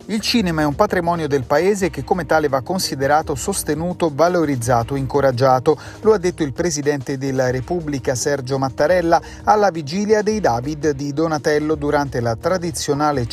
Il cinema è un patrimonio del paese che come tale va considerato, sostenuto, valorizzato, incoraggiato. Lo ha detto il Presidente della Repubblica Sergio Mattarella alla vigilia dei David di Donatello durante la tradizionale